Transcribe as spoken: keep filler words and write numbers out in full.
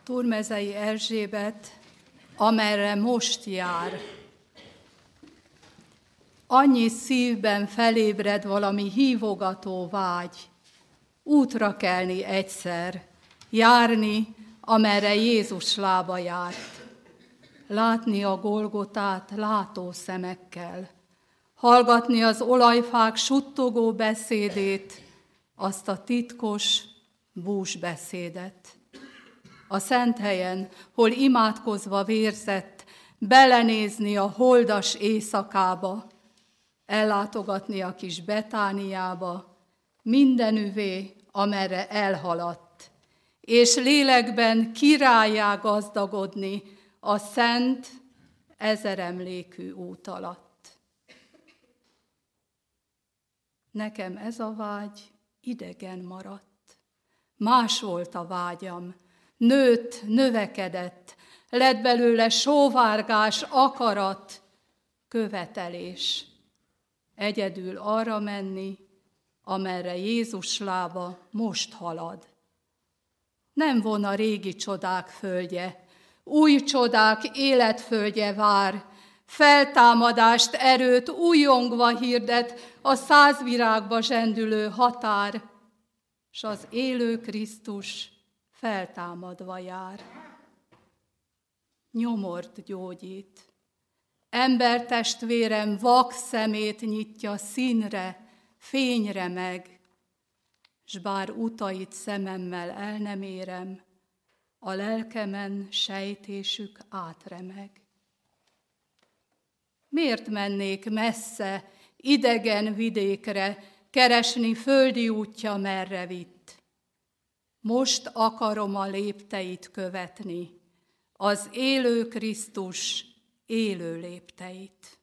Turmezei Erzsébet, amerre most jár. Annyi szívben felébred valami hívogató vágy, útra kelni egyszer, járni, amerre Jézus lába járt. Látni a Golgotát látó szemekkel, hallgatni az olajfák suttogó beszédét, azt a titkos búsbeszédet. A szent helyen, hol imádkozva vérzett, belenézni a holdas éjszakába, ellátogatni a kis Betániába, mindenüvé, amerre elhaladt, és lélekben királlyá gazdagodni a szent, ezeremlékű út alatt. Nekem ez a vágy idegen maradt. Más volt a vágyam, nőtt, növekedett, lett belőle sóvárgás, akarat, követelés. Egyedül arra menni, amerre Jézus lába most halad. Nem von a régi csodák földje, új csodák életföldje vár, feltámadást, erőt újongva hirdet a százvirágba zsendülő határ, s az élő Krisztus feltámadva jár. Nyomort gyógyít, embertestvérem vak szemét nyitja színre, fényre meg, s bár utait szememmel el nem érem, a lelkemen sejtésük átremeg. Miért mennék messze, idegen vidékre, keresni földi útja merre vitt? Most akarom a lépteit követni, az élő Krisztus élő lépteit.